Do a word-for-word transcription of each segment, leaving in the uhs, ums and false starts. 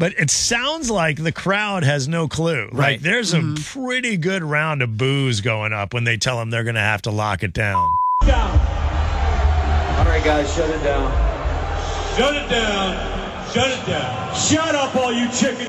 But it sounds like the crowd has no clue. Right. Like there's Mm-hmm. a pretty good round of boos going up when they tell them they're going to have to lock it down. Down. All right, guys, shut it down. Shut it down. Shut it down. Shut up, all you chicken.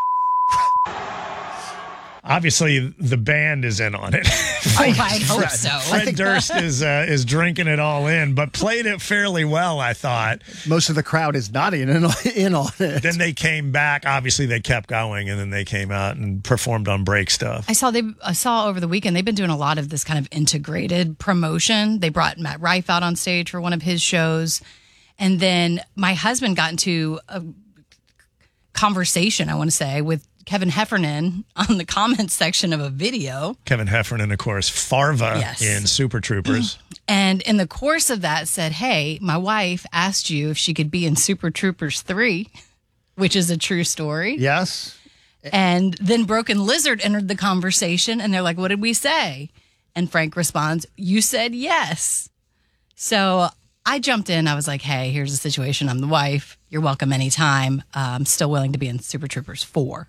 Obviously, the band is in on it. Oh, I'd hope so. Fred Durst is uh, is drinking it all in, but played it fairly well, I thought. Most of the crowd is nodding in, in on it. Then they came back. Obviously, they kept going, and then they came out and performed on break stuff. I saw they I saw over the weekend they've been doing a lot of this kind of integrated promotion. They brought Matt Rife out on stage for one of his shows, and then my husband got into a conversation, I want to say, with Kevin Heffernan on the comments section of a video. Kevin Heffernan, of course, Farva Yes. in Super Troopers. And in the course of that said, hey, my wife asked you if she could be in Super Troopers three, which is a true story. Yes. And then Broken Lizard entered the conversation, and they're like, what did we say? And Frank responds, you said yes. So I jumped in. I was like, hey, here's the situation. I'm the wife. You're welcome anytime. Uh, I'm still willing to be in Super Troopers four.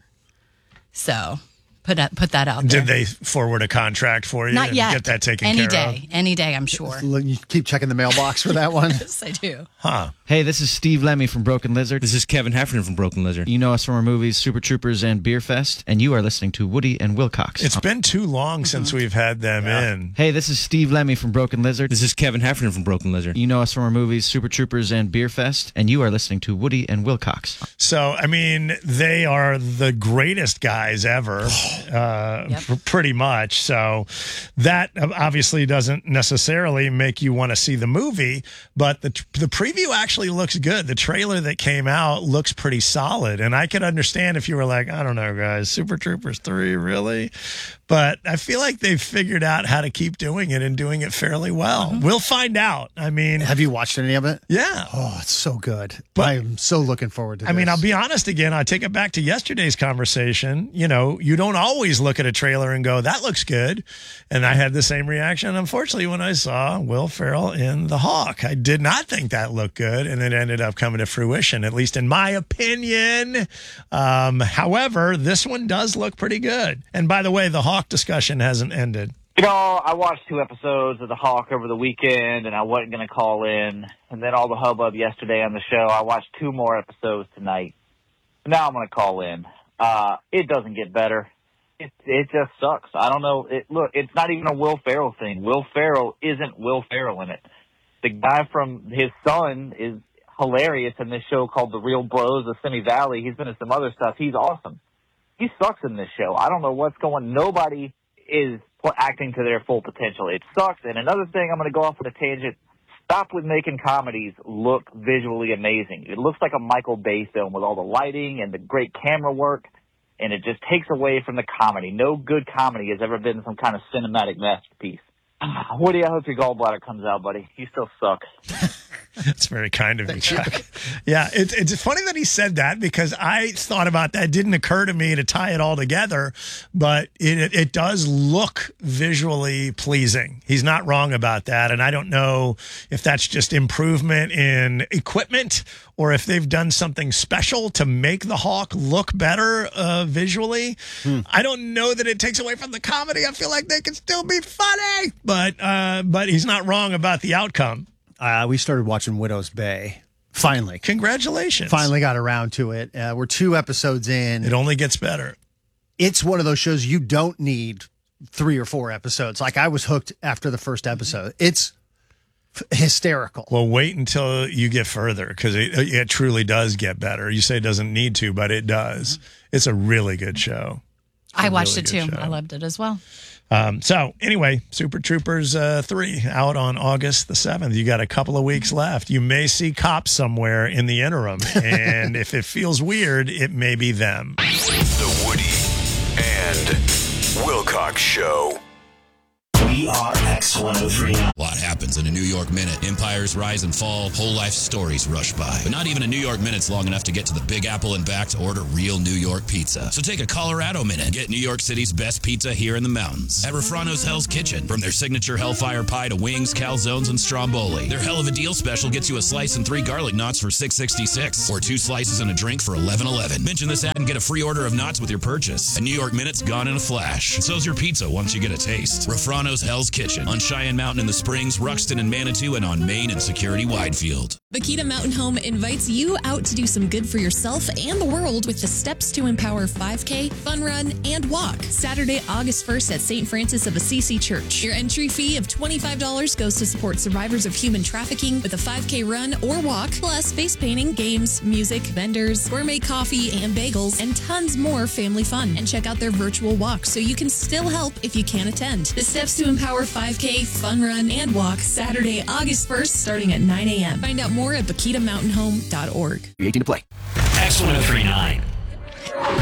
So put that, put that out there. Did they forward a contract for you? Not and yet. Get that taken Any care day. Any day, I'm sure. You keep checking the mailbox for that one. Yes, I do. of? Huh. Hey, this is Steve Lemmy from Broken Lizard. This is Kevin Heffernan from Broken Lizard. You know us from our movies Super Troopers and Beer Fest, and you are listening to Woody and Wilcox. It's been too long since we've had them in. Hey, this is Steve Lemmy from Broken Lizard. This is Kevin Heffernan from Broken Lizard. You know us from our movies Super Troopers and Beer Fest, and you are listening to Woody and Wilcox. So, I mean, they are the greatest guys ever, uh, Yep. pr- pretty much. So that obviously doesn't necessarily make you want to see the movie, but the the preview actually looks good. The trailer that came out looks pretty solid, and I could understand if you were like, I don't know, guys, Super Troopers three, really? But I feel like they've figured out how to keep doing it and doing it fairly well. Mm-hmm. We'll find out. I mean, Have you watched any of it? yeah. Oh, it's so good. But- I'm so looking forward to I mean, this. I'll be honest again. I take it back to yesterday's conversation. You know, you don't always look at a trailer and go, that looks good. And I had the same reaction, unfortunately, when I saw Will Ferrell in The Hawk. I did not think that looked good, and it ended up coming to fruition, at least in my opinion. Um, however, this one does look pretty good. And by the way, the Hawk discussion hasn't ended. You know, I watched two episodes of The Hawk over the weekend, and I wasn't going to call in. And then all the hubbub yesterday on the show, I watched two more episodes tonight. Now I'm going to call in. Uh, it doesn't get better. It, it just sucks. I don't know. It, look, it's not even a Will Ferrell thing. Will Ferrell isn't Will Ferrell in it. The guy from his son is hilarious in this show called The Real Bros of Simi Valley. He's been in some other stuff. He's awesome. He sucks in this show. I don't know what's going. Nobody is acting to their full potential. It sucks. And another thing, I'm going to go off on a tangent. Stop with making comedies look visually amazing. It looks like a Michael Bay film with all the lighting and the great camera work, and it just takes away from the comedy. No good comedy has ever been some kind of cinematic masterpiece. Woody, I hope your gallbladder comes out, buddy. You still suck. That's very kind of you, Chuck. Yeah, it, it's funny that he said that because I thought about that. It didn't occur to me to tie it all together, but it, it, it does look visually pleasing. He's not wrong about that, and I don't know if that's just improvement in equipment or if they've done something special to make the Hawk look better uh, visually. Hmm. I don't know that it takes away from the comedy. I feel like they can still be funny, but uh, but he's not wrong about the outcome. Uh, we started watching Widow's Bay. Finally. Congratulations. Finally got around to it. Uh, we're two episodes in. It only gets better. It's one of those shows you don't need three or four episodes. Like, I was hooked after the first episode. It's f- hysterical. Well, wait until you get further because it, it truly does get better. You say it doesn't need to, but it does. It's a really good show. I watched really it too. good show. I loved it as well. Um, so anyway, Super Troopers uh, three out on August the seventh. You got a couple of weeks left. You may see cops somewhere in the interim. And if it feels weird, it may be them. The Woody and Wilcox Show. We are X ten thirty-nine. A lot happens in a New York minute. Empires rise and fall, whole life stories rush by. But not even a New York minute's long enough to get to the Big Apple and back to order real New York pizza. So take a Colorado minute. Get New York City's best pizza here in the mountains. At Refrano's Hell's Kitchen. From their signature Hellfire Pie to wings, calzones, and stromboli. Their Hell of a Deal special gets you a slice and three garlic knots for six sixty-six. Or two slices and a drink for eleven eleven. Mention this ad and get a free order of knots with your purchase. A New York minute's gone in a flash. And so's your pizza once you get a taste. Refrano's Hell's Kitchen. On Cheyenne Mountain in the Springs, Ruxton and Manitou, and on Main and Security Widefield. Vaquita Mountain Home invites you out to do some good for yourself and the world with the Steps to Empower five K, Fun Run, and Walk. Saturday, August first at Saint Francis of Assisi Church. Your entry fee of twenty-five dollars goes to support survivors of human trafficking with a five K run or walk, plus face painting, games, music, vendors, gourmet coffee and bagels, and tons more family fun. And check out their virtual walk so you can still help if you can't attend. The Steps to Empower five K, Fun Run, and Walk, Saturday, August first, starting at nine a.m. Find out more at vaquita mountain home dot org. eighteen to play. X ten thirty-nine.